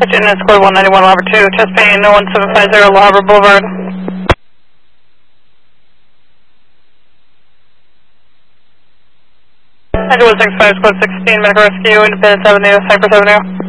Agenda Squad 191 Lobber 2, chest pain 1750 La Habra Boulevard. Agenda 165 Squad 16, Medical Rescue, Independence Avenue, Cypress Avenue.